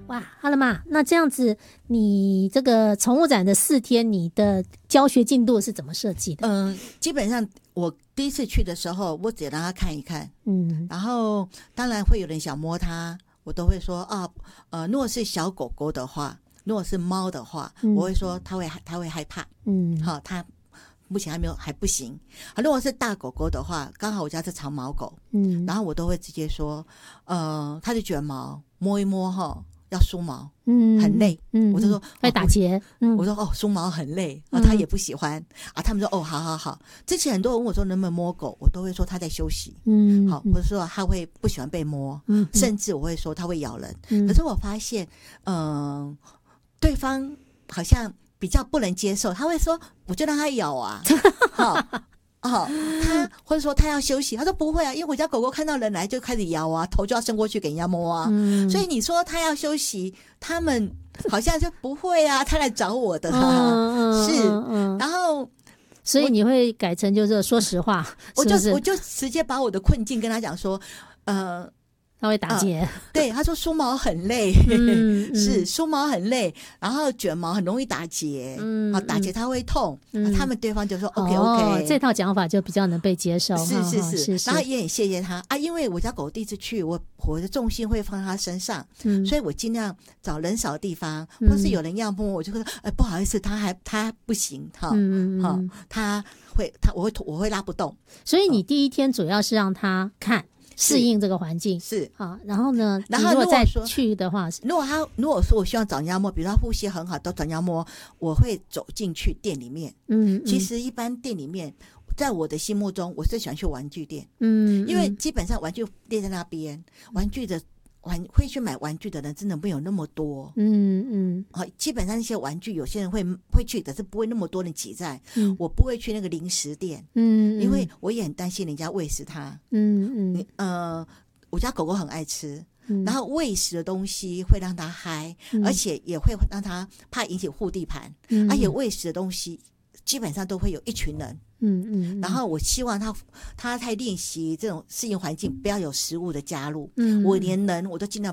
哇，哈了嘛，那这样子，你这个宠物展的4天，你的教学进度是怎么设计的？ 基本上我第一次去的时候，我只让他看一看，然后当然会有人想摸它，我都会说如果是小狗狗的话，如果是猫的话，我会说它会害怕，好，它目前还不行。如果是大狗狗的话，刚好我家是长毛狗，然后我都会直接说，它的卷毛摸一摸哈，要梳毛，很累，我就说会打结， 我说梳毛很累，他也不喜欢啊。他们说好好好。之前很多人问我说能不能摸狗，我都会说他在休息，好，或者说他会不喜欢被摸，甚至我会说他会咬人。可是我发现，对方好像比较不能接受，他会说我就让他咬啊，他或者说他要休息，他说不会啊，因为我家狗狗看到人来就开始摇啊，头就要伸过去给人家摸啊，所以你说他要休息，他们好像就不会啊，他来找我的是，然后所以你会改成就是说实话， 我就直接把我的困境跟他讲说， 他会打结， 对，他说梳毛很累，是梳毛很累，然后卷毛很容易打结，打结它会痛，他们对方就说 OK， 这套讲法就比较能被接受， 是，然后也很谢谢他啊，因为我家狗第一次去，我的重心会放在他身上，所以我尽量找人少的地方，或是有人要摸，我就说不好意思，他不行，我会拉不动， 所以你第一天主要是让他看。适应这个环境是好，然后呢？然后如果再去的话， 如果说我希望找人家摸，比如他呼吸很好，都找人家摸，我会走进去店里面。其实一般店里面，在我的心目中，我最喜欢去玩具店。因为基本上玩具店在那边，会去买玩具的人真的没有那么多。基本上那些玩具，有些人会去，可是不会那么多人挤在。我不会去那个零食店，因为我也很担心人家喂食它。我家狗狗很爱吃，然后喂食的东西会让它嗨，而且也会让它怕引起护地盘，而且喂食的东西基本上都会有一群人。然后我希望他在练习这种适应环境，不要有食物的加入。我连人我都尽量